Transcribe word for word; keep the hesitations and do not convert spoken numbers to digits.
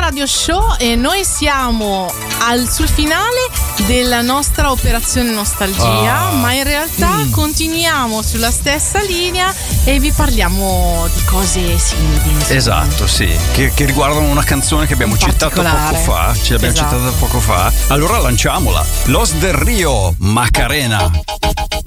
Radio Show e noi siamo al, sul finale della nostra operazione nostalgia, Ah. ma in realtà Mm. continuiamo sulla stessa linea e vi parliamo di cose simili. insomma. Esatto, sì, che, che riguardano una canzone che abbiamo In citato poco particolare. fa. Ce l'abbiamo Esatto. citata poco fa. Allora lanciamola. Los del Rio, Macarena.